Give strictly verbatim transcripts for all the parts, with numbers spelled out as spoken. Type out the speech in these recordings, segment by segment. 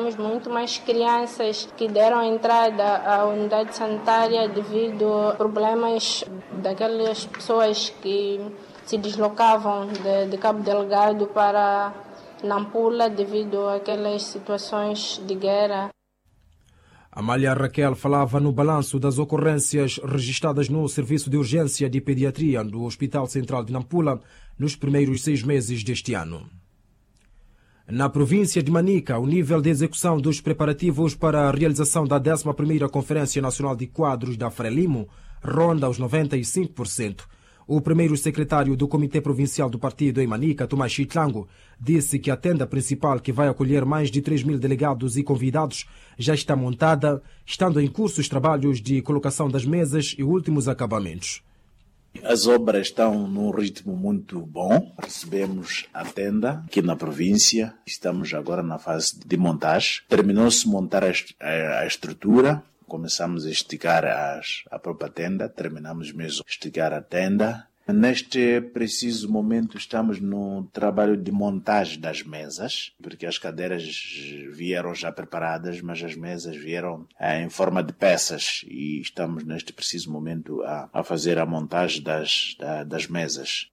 Temos muito mais crianças que deram entrada à unidade sanitária devido a problemas daquelas pessoas que se deslocavam de, de Cabo Delgado para Nampula devido àquelas situações de guerra. Amália Raquel falava no balanço das ocorrências registradas no Serviço de Urgência de Pediatria do Hospital Central de Nampula nos primeiros seis meses deste ano. Na província de Manica, o nível de execução dos preparativos para a realização da décima primeira Conferência Nacional de Quadros da Frelimo ronda os noventa e cinco por cento. O primeiro secretário do Comitê Provincial do Partido em Manica, Tomás Chitlango, disse que a tenda principal, que vai acolher mais de três mil delegados e convidados, já está montada, estando em curso os trabalhos de colocação das mesas e últimos acabamentos. As obras estão num ritmo muito bom. Recebemos a tenda aqui na província. Estamos agora na fase de montagem. Terminou-se montar a, a, a estrutura. Começamos a esticar as, a própria tenda. Terminamos mesmo de esticar a tenda. Neste preciso momento estamos no trabalho de montagem das mesas, porque as cadeiras vieram já preparadas, mas as mesas vieram eh, em forma de peças e estamos neste preciso momento a, a fazer a montagem das, da, das mesas.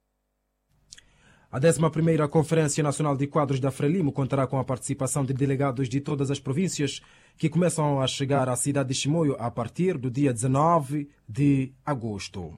A décima primeira Conferência Nacional de Quadros da Frelimo contará com a participação de delegados de todas as províncias que começam a chegar à cidade de Chimoio a partir do dia dezenove de agosto.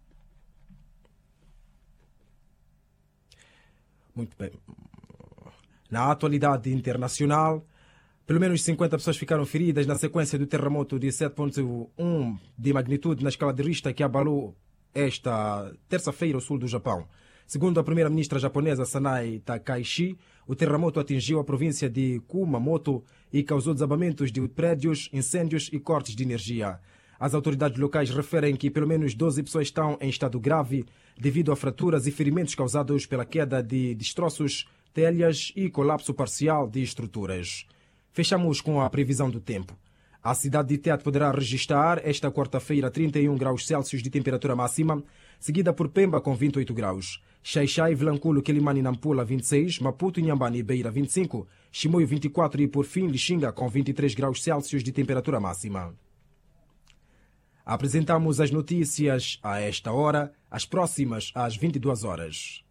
Muito bem. Na atualidade internacional, pelo menos cinquenta pessoas ficaram feridas na sequência do terremoto de sete ponto um de magnitude na escala de Richter que abalou esta terça-feira o sul do Japão. Segundo a primeira-ministra japonesa Sanae Takaichi, o terremoto atingiu a província de Kumamoto e causou desabamentos de prédios, incêndios e cortes de energia. As autoridades locais referem que pelo menos doze pessoas estão em estado grave devido a fraturas e ferimentos causados pela queda de destroços, telhas e colapso parcial de estruturas. Fechamos com a previsão do tempo. A cidade de Tete poderá registrar esta quarta-feira trinta e um graus Celsius de temperatura máxima, seguida por Pemba com vinte e oito graus, Xai-Xai, Vilanculo, Quelimane e Nampula vinte e seis, Maputo, Inhambane e Beira vinte e cinco, Chimoio vinte e quatro e por fim Lixinga com vinte e três graus Celsius de temperatura máxima. Apresentamos as notícias a esta hora, as próximas às vinte e duas horas.